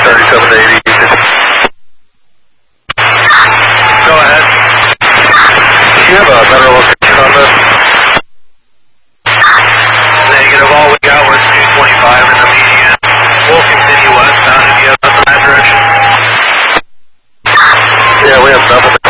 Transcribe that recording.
37 to 80. Go ahead. Do you have a better location on this? Negative. All we got was 225 in the median. We'll continue westbound if you have nothing in that direction. Yeah, we have nothing.